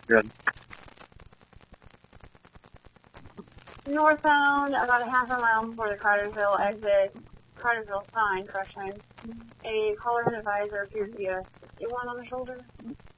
Good. Northbound, about a half a mile before the Cartersville exit, Cartersville sign, crush sign. A caller and advisor appears to be a 61 on the shoulder.